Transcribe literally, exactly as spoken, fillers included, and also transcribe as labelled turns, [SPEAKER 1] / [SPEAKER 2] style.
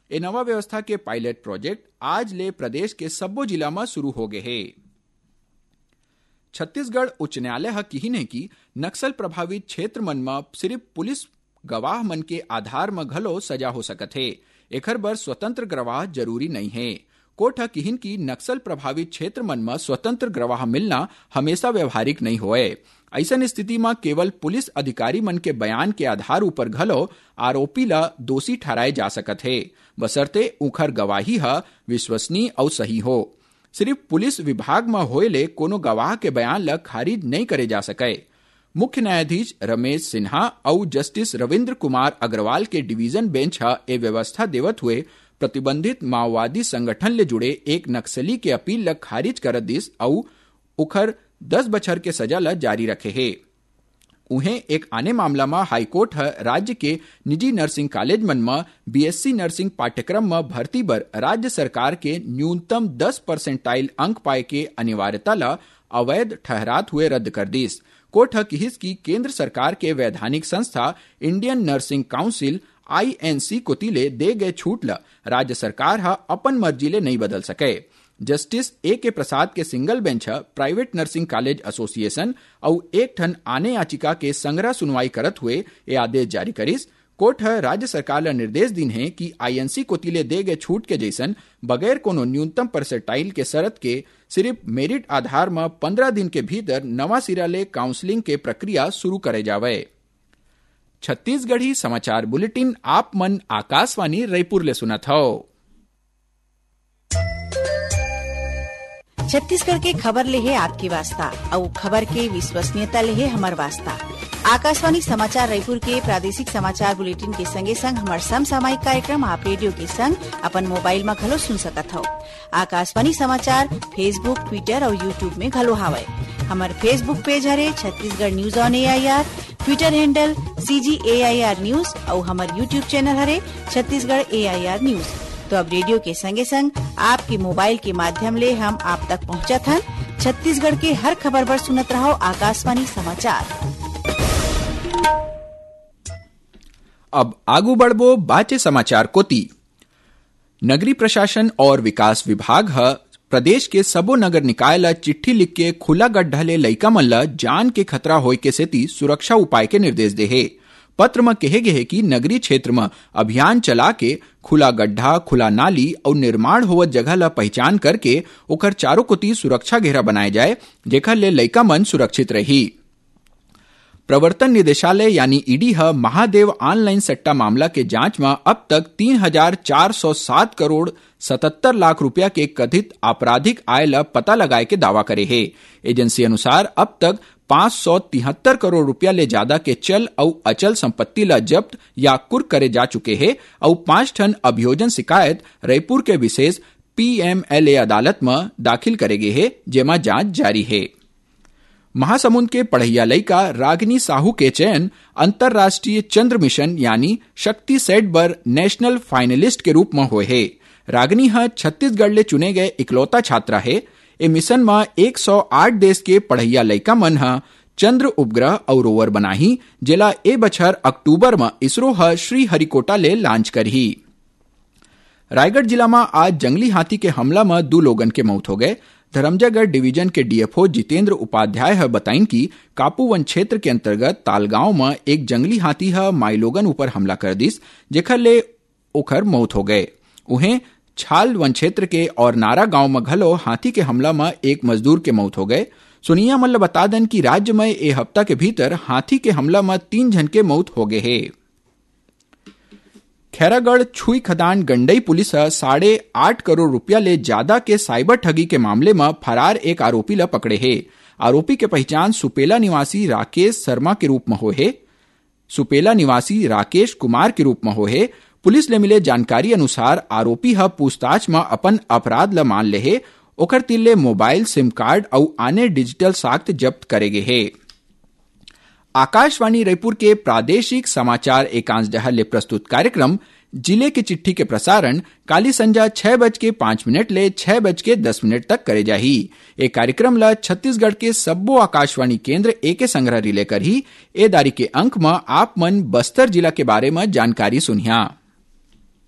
[SPEAKER 1] ए नवा व्यवस्था के पायलट प्रोजेक्ट आज ले प्रदेश के सब्बो जिला में शुरू हो गए है। छत्तीसगढ़ उच्च न्यायालय ह किहिने की नक्सल प्रभावित क्षेत्र मन में सिर्फ पुलिस गवाह मन के आधार में घलो सजा हो सकत है। एखर बर स्वतंत्र गवाह जरूरी नहीं है। कोर्ट ह किहिन की नक्सल प्रभावित क्षेत्र मन में स्वतंत्र गवाह मिलना हमेशा व्यवहारिक नहीं होए। ऐसन स्थिति में केवल पुलिस अधिकारी मन के बयान के आधार ऊपर घलो आरोपी ला दोषी ठहराए जा सकत है, बशर्ते उखर गवाही ह विश्वसनीय और सही हो। सिर्फ पुलिस विभाग में होए ले कोनो गवाह के बयान ला खारिज नहीं करे जा सके। मुख्य न्यायाधीश रमेश सिन्हा और जस्टिस रविंद्र कुमार अग्रवाल के डिवीजन बेंच ह ए व्यवस्था देवत हुए प्रतिबंधित माओवादी संगठन ले जुड़े एक नक्सली के अपील ला खारिज कर दिस और उखर दस बछर के सजा ला जारी रखे है। उन्हें एक आने मामला में हाईकोर्ट है राज्य के निजी नर्सिंग कॉलेज मन में बीएससी नर्सिंग पाठ्यक्रम में भर्ती बर राज्य सरकार के न्यूनतम दस परसेंटाइल अंक पाए के अनिवार्यता ला अवैध ठहरात हुए रद्द कर दिस। कोर्ट है किहिस की केंद्र सरकार के वैधानिक संस्था इंडियन नर्सिंग काउंसिल आईएनसी कोती ले दे गए छूट ला राज्य सरकार हा अपन मर्जी ले नहीं बदल सके। जस्टिस ए के प्रसाद के सिंगल बेंच प्राइवेट नर्सिंग कॉलेज एसोसिएशन और एक ठन आने याचिका के संग्रह सुनवाई करत हुए ये आदेश जारी करिस। कोर्ट है राज्य सरकार ला निर्देश दिन है कि आईएनसी कोती ले दे गए छूट के जैसन बगैर कोनो न्यूनतम परसेंटाइल के शरत के सिर्फ मेरिट आधार में पंद्रह दिन के भीतर नवा सिरा ले काउंसलिंग के प्रक्रिया शुरू करे जावे। छत्तीसगढ़ी समाचार बुलेटिन आप मन आकाशवाणी रायपुर ले सुनत हो।
[SPEAKER 2] छत्तीसगढ़ के खबर ले है आपकी वास्ता और खबर के विश्वसनीयता ले है हमार वास्ता। आकाशवाणी समाचार रायपुर के प्रादेशिक समाचार बुलेटिन के संगे संग हमार समसामयिक कार्यक्रम आप रेडियो के संग अपन मोबाइल में घलो सुन सकत हो। आकाशवाणी समाचार फेसबुक, ट्विटर और यूट्यूब में घलो हावय। हमार फेसबुक पेज हरे Chhattisgarh news on AIR, Twitter handle CG AIR news और हमार यूट्यूब चैनल हरे छत्तीसगढ़ एआईआर न्यूज। तो अब रेडियो के संगे संग आपके मोबाइल के माध्यम ले हम आप तक पहुंचत हन। छत्तीसगढ़ के हर खबर पर सुनत रहो आकाशवाणी समाचार।
[SPEAKER 1] अब आगू बढ़बो बाचे समाचार कोती। नगरीय प्रशासन और विकास विभाग ह प्रदेश के सबो नगर निकाय ला चिट्ठी लिख के खुला गड्ढा ले लइका मन ला जान के खतरा होय के सेती सुरक्षा उपाय के निर्देश दे है। पत्र में कहे गए है कि नगरीय क्षेत्र में अभियान चला के खुला गड्ढा, खुला नाली और निर्माण होवत जगह ला पहचान करके ओकर चारों कोती सुरक्षा घेरा बनाए जाए, जेकर ले लइका मन सुरक्षित रही। प्रवर्तन निदेशालय यानी ईडी है महादेव ऑनलाइन सट्टा मामला के जांच में अब तक तीन हजार चार सौ सात करोड़ सतहत्तर लाख रुपया के कथित आपराधिक आय ला पता लगाए के दावा करे है। एजेंसी अनुसार अब तक पाँच सौ तिहत्तर करोड़ रुपया ले ज्यादा के चल और अचल संपत्ति ला जब्त या कुर्क करे जा चुके हैं और पांच ठन अभियोजन शिकायत रायपुर के विशेष पीएमएलए अदालत में दाखिल करे गए है, जेमा जांच जारी है। महासमुंद के पढ़ैया लइका रागिनी साहू के चयन अंतर्राष्ट्रीय चंद्र मिशन यानी शक्ति सेट बर नेशनल फाइनलिस्ट के रूप में हुए है। रागिनी है छत्तीसगढ़ ले चुने गए इकलौता छात्रा है। ए मिशन में एक सौ आठ देश के पढ़ैया लइका मन ह चंद्र उपग्रह और रोवर बनाही, जेला ए बछर अक्टूबर में इसरो ह श्रीहरिकोटा ले लॉन्च करही। रायगढ़ जिला में आज जंगली हाथी के हमला में दो लोगन के मौत हो गए। धरमजयगढ़ डिवीजन के डीएफओ जितेंद्र उपाध्याय है बताइन की कापू वन क्षेत्र के अंतर्गत तालगांव में एक जंगली हाथी है माई लोगन ऊपर हमला कर दिस, जेकर ले ओखर मौत हो गए। उन्हें छाल वन क्षेत्र के और नारा गांव में घलो हाथी के हमला में एक मजदूर के मौत हो गए। सुनिया मल्ल बता दें कि राज्य में ए हफ्ता के भीतर हाथी के हमला में तीन जन के मौत हो गए है। खैरागढ़ छुई खदान गंडई पुलिस साढ़े आठ करोड़ रुपया ले ज्यादा के साइबर ठगी के मामले में फरार एक आरोपी ला पकड़े है। आरोपी के पहचान सुपेला निवासी राकेश शर्मा के रूप में हो है। सुपेला निवासी राकेश कुमार के रूप में हो है। पुलिस ले मिले जानकारी अनुसार आरोपी ह पूछताछ में अपन अपराध ला मान ले है। ओकर तिल्ले मोबाइल, सिम कार्ड और आने डिजिटल साक्ष्य जब्त करे गए है। आकाशवाणी रायपुर के प्रादेशिक समाचार एकांश डहर ले प्रस्तुत कार्यक्रम जिले की चिट्ठी के प्रसारण काली संजा छह बज के पांच मिनट ले छह बज के दस मिनट तक करे जाही। एक कार्यक्रम ला छत्तीसगढ़ के सब्बो आकाशवाणी केंद्र एके संग्रह रिले कर ही ए दारी के अंक में आप मन बस्तर जिला के बारे में जानकारी सुनिया।